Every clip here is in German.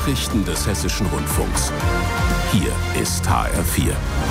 Nachrichten des Hessischen Rundfunks. Hier ist HR4.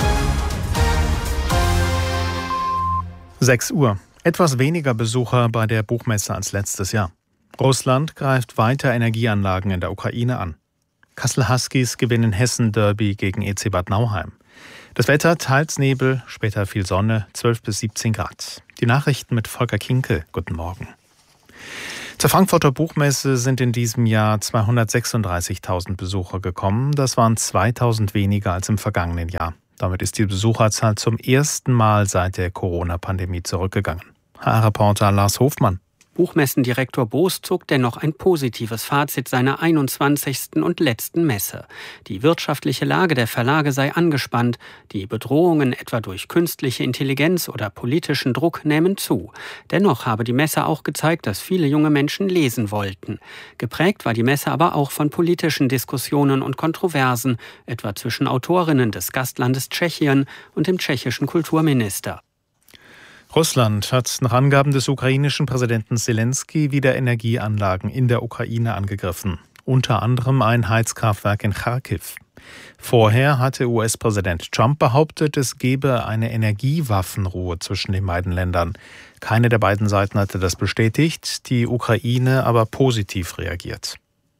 6 Uhr. Etwas weniger Besucher bei der Buchmesse als letztes Jahr. Russland greift weiter Energieanlagen in der Ukraine an. Kassel Huskies gewinnen Hessen-Derby gegen EC Bad Nauheim. Das Wetter teils Nebel, später viel Sonne, 12 bis 17 Grad. Die Nachrichten mit Volker Kinke. Guten Morgen. Zur Frankfurter Buchmesse sind in diesem Jahr 236.000 Besucher gekommen. Das waren 2.000 weniger als im vergangenen Jahr. Damit ist die Besucherzahl zum ersten Mal seit der Corona-Pandemie zurückgegangen. HR-Reporter Lars Hofmann. Buchmessendirektor Boos zog dennoch ein positives Fazit seiner 21. und letzten Messe. Die wirtschaftliche Lage der Verlage sei angespannt, die Bedrohungen etwa durch künstliche Intelligenz oder politischen Druck nähmen zu. Dennoch habe die Messe auch gezeigt, dass viele junge Menschen lesen wollten. Geprägt war die Messe aber auch von politischen Diskussionen und Kontroversen, etwa zwischen Autorinnen des Gastlandes Tschechien und dem tschechischen Kulturminister. Russland hat nach Angaben des ukrainischen Präsidenten Selenskyj wieder Energieanlagen in der Ukraine angegriffen. Unter anderem ein Heizkraftwerk in Charkiw. Vorher hatte US-Präsident Trump behauptet, es gebe eine Energiewaffenruhe zwischen den beiden Ländern. Keine der beiden Seiten hatte das bestätigt, die Ukraine aber positiv reagiert.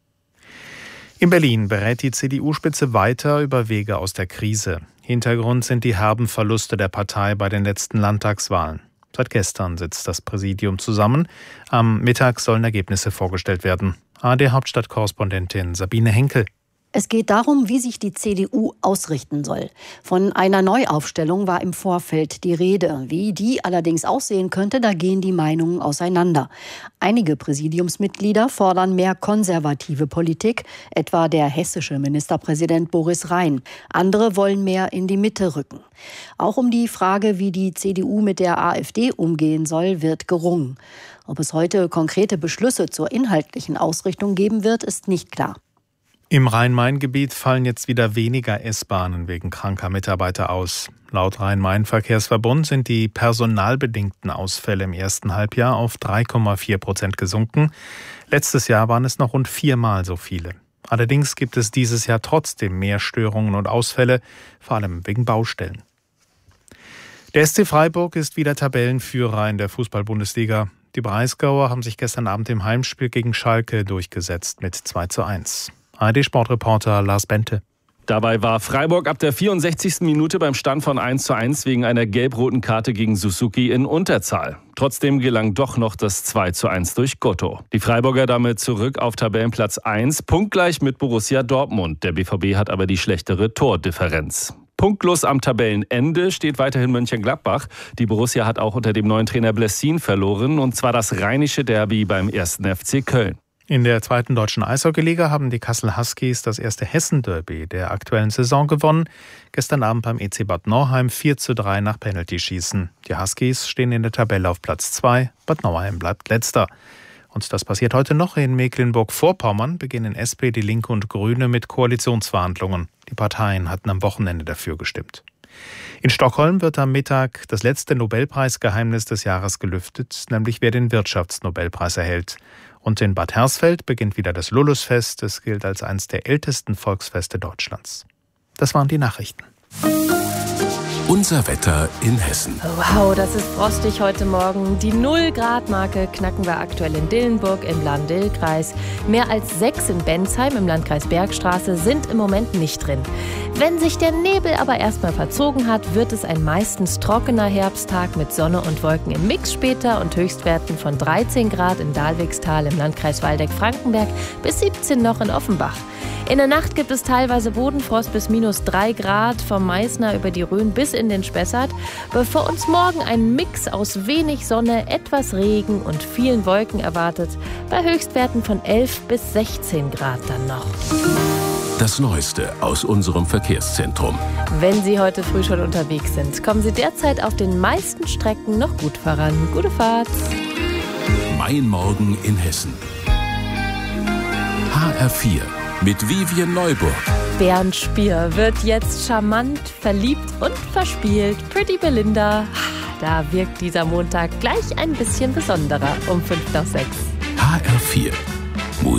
In Berlin berät die CDU-Spitze weiter über Wege aus der Krise. Hintergrund sind die herben Verluste der Partei bei den letzten Landtagswahlen. Seit gestern sitzt das Präsidium zusammen. Am Mittag sollen Ergebnisse vorgestellt werden. ARD-Hauptstadtkorrespondentin Sabine Henkel. Es geht darum, wie sich die CDU ausrichten soll. Von einer Neuaufstellung war im Vorfeld die Rede. Wie die allerdings aussehen könnte, da gehen die Meinungen auseinander. Einige Präsidiumsmitglieder fordern mehr konservative Politik, etwa der hessische Ministerpräsident Boris Rhein. Andere wollen mehr in die Mitte rücken. Auch um die Frage, wie die CDU mit der AfD umgehen soll, wird gerungen. Ob es heute konkrete Beschlüsse zur inhaltlichen Ausrichtung geben wird, ist nicht klar. Im Rhein-Main-Gebiet fallen jetzt wieder weniger S-Bahnen wegen kranker Mitarbeiter aus. Laut Rhein-Main-Verkehrsverbund sind die personalbedingten Ausfälle im ersten Halbjahr auf 3,4% gesunken. Letztes Jahr waren es noch rund 4-mal so viele. Allerdings gibt es dieses Jahr trotzdem mehr Störungen und Ausfälle, vor allem wegen Baustellen. Der SC Freiburg ist wieder Tabellenführer in der Fußball-Bundesliga. Die Breisgauer haben sich gestern Abend im Heimspiel gegen Schalke durchgesetzt mit 2:1. ARD-Sportreporter Lars Bente. Dabei war Freiburg ab der 64. Minute beim Stand von 1:1 wegen einer gelb-roten Karte gegen Suzuki in Unterzahl. Trotzdem gelang doch noch das 2:1 durch Gotto. Die Freiburger damit zurück auf Tabellenplatz 1, punktgleich mit Borussia Dortmund. Der BVB hat aber die schlechtere Tordifferenz. Punktlos am Tabellenende steht weiterhin Mönchengladbach. Die Borussia hat auch unter dem neuen Trainer Blessin verloren, und zwar das rheinische Derby beim 1. FC Köln. In der 2. deutschen Eishockeyliga haben die Kassel Huskies das erste Hessen-Derby der aktuellen Saison gewonnen. Gestern Abend beim EC Bad Nauheim 4:3 nach Penaltyschießen. Die Huskies stehen in der Tabelle auf Platz 2, Bad Nauheim bleibt letzter. Und das passiert heute noch. In Mecklenburg-Vorpommern beginnen SP, die Linke und Grüne mit Koalitionsverhandlungen. Die Parteien hatten am Wochenende dafür gestimmt. In Stockholm wird am Mittag das letzte Nobelpreisgeheimnis des Jahres gelüftet, nämlich wer den Wirtschaftsnobelpreis erhält. Und in Bad Hersfeld beginnt wieder das Lulusfest. Es gilt als eines der ältesten Volksfeste Deutschlands. Das waren die Nachrichten. Unser Wetter in Hessen. Wow, das ist frostig heute Morgen. Die 0-Grad-Marke knacken wir aktuell in Dillenburg im Lahn-Dill-Kreis. Mehr als 6 in Bensheim im Landkreis Bergstraße sind im Moment nicht drin. Wenn sich der Nebel aber erstmal verzogen hat, wird es ein meistens trockener Herbsttag mit Sonne und Wolken im Mix später und Höchstwerten von 13 Grad im Dahlwigstal im Landkreis Waldeck-Frankenberg bis 17 noch in Offenbach. In der Nacht gibt es teilweise Bodenfrost bis -3 Grad vom Meißner über die Rhön bis in den Spessart. Bevor uns morgen ein Mix aus wenig Sonne, etwas Regen und vielen Wolken erwartet, bei Höchstwerten von 11 bis 16 Grad dann noch. Das Neueste aus unserem Verkehrszentrum. Wenn Sie heute früh schon unterwegs sind, kommen Sie derzeit auf den meisten Strecken noch gut voran. Gute Fahrt! Mein Morgen in Hessen. HR4 mit Vivian Neuburg. Bernd Spier wird jetzt charmant, verliebt und verspielt. Pretty Belinda, da wirkt dieser Montag gleich ein bisschen besonderer um 5 nach 6. HR4.